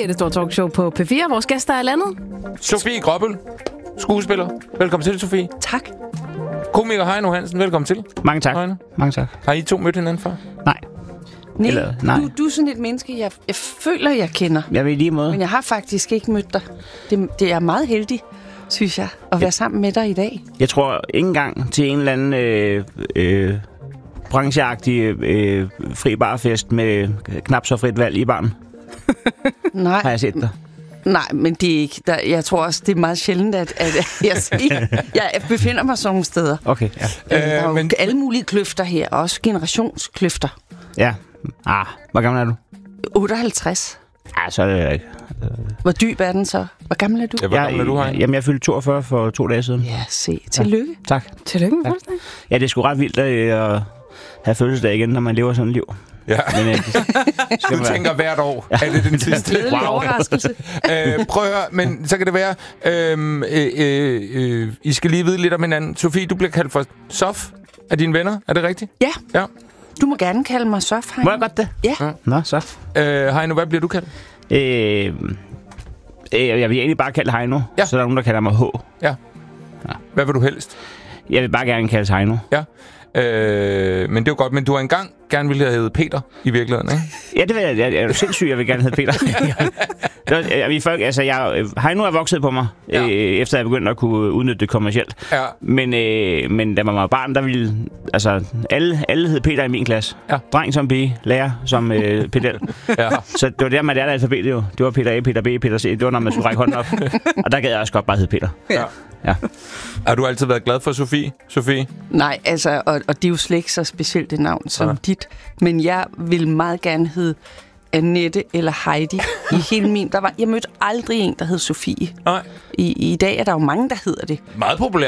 Det er det store talkshow på P4. Vores gæster er landet. Sofie Gråbøl, skuespiller. Velkommen til, Sofie. Tak. Komiker Heino Hansen, velkommen til. Mange tak. Heino. Mange tak. Har I to mødt hinanden før? Nej. Nej. Du er sådan et menneske, jeg føler, jeg kender. Jeg vil lige måde. Men jeg har faktisk ikke mødt dig. Det er meget heldig, synes jeg, at være sammen med dig i dag. Jeg tror ikke engang til en eller anden brancheagtig fri barfest med knap så frit valg i barn. Nej. Har jeg set dig? Nej, men det er ikke. Jeg tror også, det er meget sjældent, at jeg befinder mig sådan nogle steder. Okay, ja. Der er jo alle mulige kløfter her, også generationskløfter. Ja. Hvor gammel er du? 58. Så er det ikke. Hvor dyb er den så? Hvor gammel er du? Ja, hvor gammel er du, Heino? Jamen, jeg fyldte 42 for 2 dage siden. Ja, se. Tillykke. Ja. Tak. Tillykke med fødselsdagen. Ja, det er sgu ret vildt at have fødselsdag igen, når man lever sådan et liv. Ja. Men, Du tænker hvert år, er det den sidste? Glædelig overraskelse. Prøv at høre, men så kan det være, I skal lige vide lidt om hinanden. Sofie, du bliver kaldt for Sof af dine venner, er det rigtigt? Ja. Ja. Du må gerne kalde mig Sof, Heino. må jeg godt det? Ja. Nå, så. Heino, hvad bliver du kaldt? Jeg vil egentlig bare kalde Heino, Ja. så der er nogen, der kalder mig H. Ja. Hvad vil du helst? Jeg vil bare gerne kaldes Heino. Ja. Men det er jo godt, men du har engang gerne ville have heddet Peter i virkeligheden, ikke? Ja, det vil jeg. Jeg er jo sindssyg, jeg vil gerne hedde Peter. Heino er vokset på mig, efter jeg begyndte at kunne udnytte det kommercielt. Ja. Men da man var barn, der ville... Altså, alle hed Peter i min klasse. Ja. Dreng som pige, lærer som pedel. Ja. Så det var der, man lærte alfabetet jo. Det var Peter A, Peter B, Peter C. Det var, når man skulle række hånden op. Og der gad jeg også godt bare hedde Peter. Ja. Ja. Har du altid været glad for Sofie? Nej, altså, og det er jo slet ikke så specielt et navn som dit. Men jeg vil meget gerne hedde Annette eller Heidi i hele min... Jeg mødte aldrig en, der hed Sofie. Nej. I dag er der jo mange, der hedder det. Meget populær.